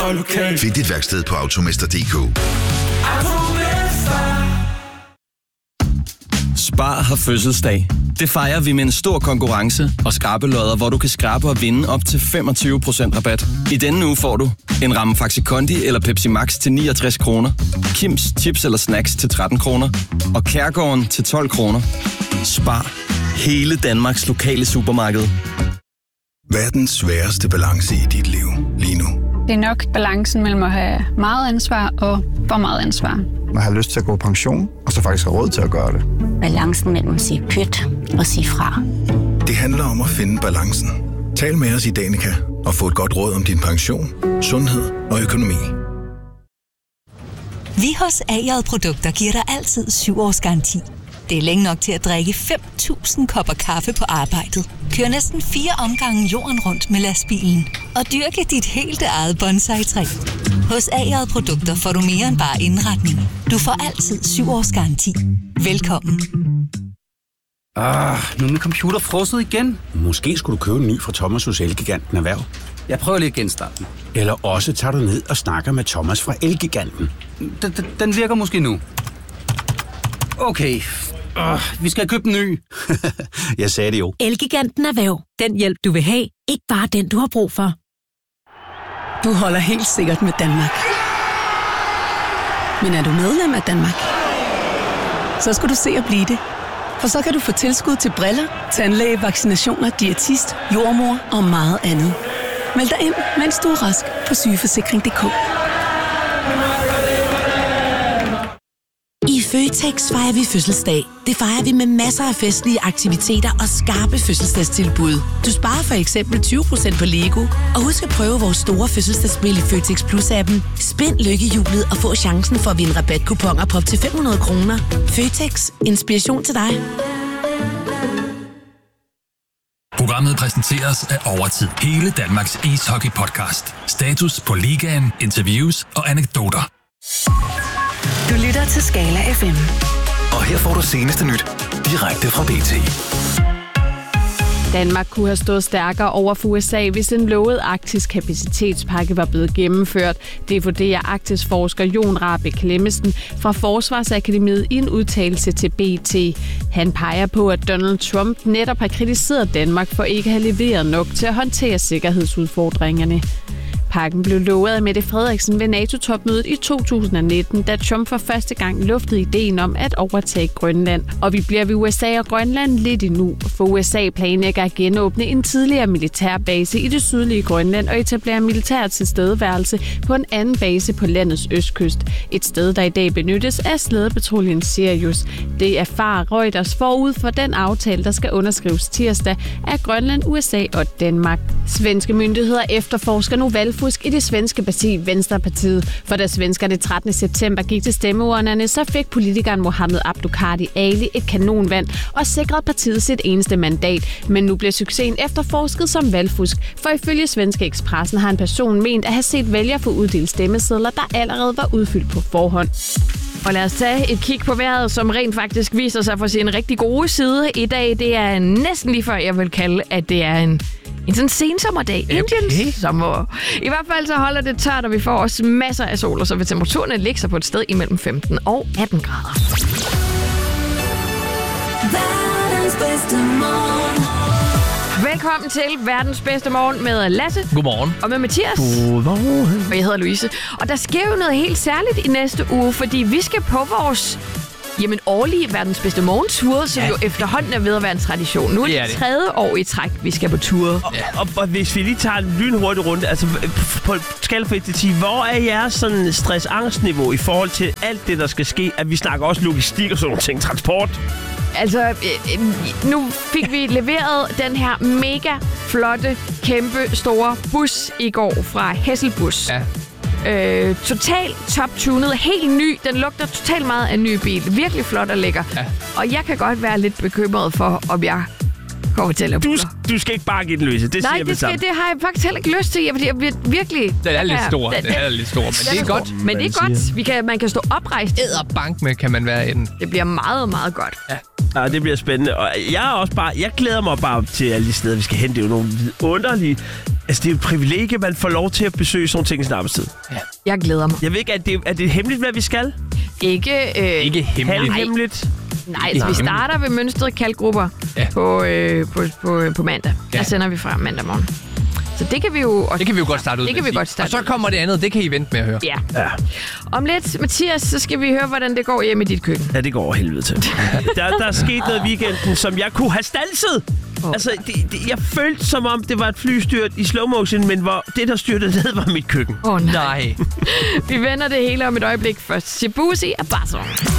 og lokal. Find dit værksted på Automester.dk. Spar har fødselsdag. Det fejrer vi med en stor konkurrence og skrabelodder, hvor du kan skrabe og vinde op til 25% rabat. I denne uge får du en ramme Faxi Kondi eller Pepsi Max til 69 kroner, Kims chips eller snacks til 13 kroner og Kærgården til 12 kroner. Spar. Hele Danmarks lokale supermarked. Verdens sværeste balance i dit liv lige nu. Det er nok balancen mellem at have meget ansvar og for meget ansvar. Man har lyst til at gå på pension, og så faktisk har råd til at gøre det. Balancen mellem at sige pyt og sige fra. Det handler om at finde balancen. Tal med os i Danica og få et godt råd om din pension, sundhed og økonomi. Vi hos A-J Produkter giver dig altid 7 års garanti. Det er længe nok til at drikke 5.000 kopper kaffe på arbejdet. Kør næsten 4 omgange jorden rundt med lastbilen. Og dyrke dit helt eget bonsai-træ. Hos A-J Produkter får du mere end bare indretning. Du får altid 7 års garanti. Velkommen. Nu er min computer frosset igen. Måske skulle du købe en ny fra Thomas hos Elgiganten Erhverv. Jeg prøver lige at genstarte den. Eller også tager du ned og snakker med Thomas fra Elgiganten. Den virker måske nu. Okay. Vi skal købe en ny. Jeg sagde det jo. Elgiganten Erhverv. Den hjælp, du vil have. Ikke bare den, du har brug for. Du holder helt sikkert med Danmark. Men er du medlem af Danmark? Så skal du se at blive det. For så kan du få tilskud til briller, tandlæge, vaccinationer, diætist, jordmor og meget andet. Meld dig ind, mens du er rask på sygeforsikring.dk. I Føtex fejrer vi fødselsdag. Det fejrer vi med masser af festlige aktiviteter og skarpe fødselsdagstilbud. Du sparer for eksempel 20% på Lego. Og husk at prøve vores store fødselsdagsspil i Føtex Plus-appen. Spind lykkehjulet og få chancen for at vinde rabatkuponer på op til 500 kroner. Føtex. Inspiration til dig. Programmet præsenteres af Overtid. Hele Danmarks ishockey-podcast. Status på ligaen, interviews og anekdoter. Du lytter til Skala FM. Og her får du seneste nyt direkte fra BT. Danmark kunne have stået stærkere over for USA, hvis en lovet arktisk kapacitetspakke var blevet gennemført. Det vurderer Arktis-forsker Jon Rahbek Clemmensen fra Forsvarsakademiet i en udtalelse til BT. Han peger på, at Donald Trump netop har kritiseret Danmark for ikke at have leveret nok til at håndtere sikkerhedsudfordringerne. Pakken blev lovet af Mette Frederiksen ved NATO-topmødet i 2019, da Trump for første gang luftede ideen om at overtage Grønland. Og vi bliver ved USA og Grønland lidt endnu, for USA planlægger at genåbne en tidligere militærbase i det sydlige Grønland og etablere militær tilstedeværelse på en anden base på landets østkyst. Et sted, der i dag benyttes af slædepatruljen Sirius. Det erfarer Reuters forud for den aftale, der skal underskrives tirsdag af Grønland, USA og Danmark. Svenske myndigheder efterforsker nu valgfusk i det svenske parti Venstrepartiet. For da svenskerne 13. september gik til stemmeurnerne, så fik politikeren Mohammed Abduqadr Ali et kanonvand og sikrede partiet sit eneste mandat. Men nu bliver succesen efterforsket som valgfusk, for ifølge Svenske Expressen har en person ment at have set vælgere få uddelt stemmesedler, der allerede var udfyldt på forhånd. Og lad os tage et kig på vejret, som rent faktisk viser sig for sin rigtig gode side i dag. Det er næsten lige før, jeg vil kalde, at det er en sådan sensommerdag. Okay. Indiens sommer. I hvert fald så holder det tørt, og vi får også masser af sol, og så vil temperaturerne ligge sig på et sted imellem 15 og 18 grader. Verdens bedste morgen. Velkommen til Verdens bedste morgen med Lasse. Godmorgen. Og med Mathias. Godmorgen. Og jeg hedder Louise. Og der sker jo noget helt særligt i næste uge, fordi vi skal på vores årlige Verdens bedste morgentur, som jo efterhånden er ved at være en tradition. Nu er det 3. år i træk, vi skal på tur. Og hvis vi lige tager en lynhurtig runde, altså på skala fra 1 til 10, hvor er jeres sådan stress-angstniveau i forhold til alt det, der skal ske? At vi snakker også logistik og sådan nogle ting, transport. Altså, nu fik vi leveret den her mega flotte, kæmpe store bus i går fra Hesselbus. Ja. Totalt top-tunet, helt ny. Den lugter totalt meget af en ny bil. Virkelig flot og lækker. Ja. Og jeg kan godt være lidt bekymret for, om jeg kommer til at du skal ikke bare give den løse. Det siger det har jeg faktisk heller ikke lyst til. Jeg bliver virkelig... Den er lidt stor. Den er lidt stor, men det er godt. Men det er godt. Man kan stå oprejst. Bank med kan man være i den. Det bliver meget, meget godt. Ja, det bliver spændende. Og jeg glæder mig bare til alle de steder, vi skal hen. Det er jo nogle underlige Altså, det er et privilegie, man får lov til at besøge sådan nogle ting i sin arbejdstid. Ja. Jeg glæder mig. Jeg ved ikke, er det hemmeligt, hvad vi skal? Ikke hemmeligt. Hemmeligt. Nej, vi starter ved mønstrede kaldgrupper på mandag. Ja. Der sender vi fra mandag morgen. Så det kan vi jo godt starte ud med. Og så kommer det andet, det kan I vente med at høre. Ja. Om lidt, Mathias, så skal vi høre, hvordan det går hjemme i dit køkken. Ja, det går over helvede til. Der er sket noget i weekenden, som jeg kunne have standset. Altså, jeg følte som om, det var et flystyrt i slow motion, men hvor det, der styrtede ned, var mit køkken. Nej. Vi vender det hele om et øjeblik først. Shibuzi og Basson.